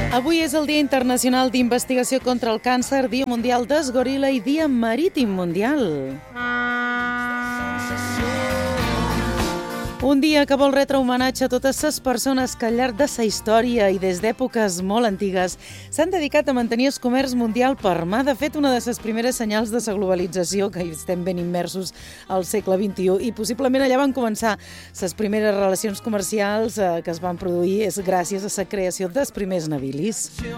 Avui és el Dia Internacional d'Investigació contra el Càncer, Dia Mundial d'Esgoril·la i Dia Marítim Mundial. Un dia que vol retre homenatge a totes les persones que al llarg de sa història i des d'èpoques molt antigues s'han dedicat a mantenir el comerç mundial per mà. De fet, una de les primeres senyals de la globalització, que estem ben immersos al segle XXI, i possiblement allà van començar les primeres relacions comercials que es van produir és gràcies a la creació dels primers navilis.